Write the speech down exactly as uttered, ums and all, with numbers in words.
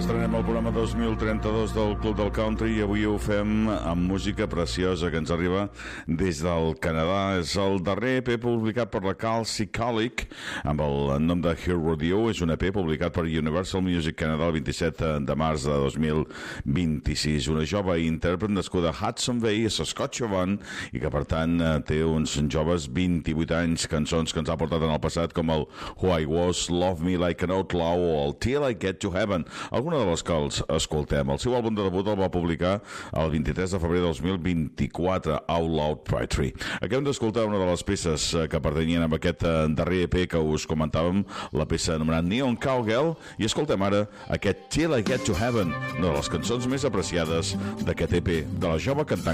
estrenem el programa dos mil trenta-dos del Club del Country i avui ho fem amb música preciosa que ens arriba des del Canadà. És el darrer E P publicat per la Kelsey Colic amb el nom de Here Rodeo. És un E P publicat per Universal Music Canada el vint-i-set de març de dos mil vint-i-sis. Una jove intèrpret nascuda a Hudson Bay, a Saskatchewan, i que per tant té uns joves vint-i-vuit anys, cançons que ens ha portat en el passat com el Who I Was, Love Me Like an Outlaw o el Till I Get to Heaven, alguna de les que els escoltem. El seu àlbum de debut el va publicar el vint-i-tres de febrer de dos mil vint-i-quatre, Out Loud Poetry. Acabem d'escoltar una de les peces que pertanyien a aquest darrer E P que us comentàvem, la peça anomenada Neon Cowgirl, i escoltem ara aquest Till I Get to Heaven, una de les cançons més apreciades d'aquest E P de la jove cantant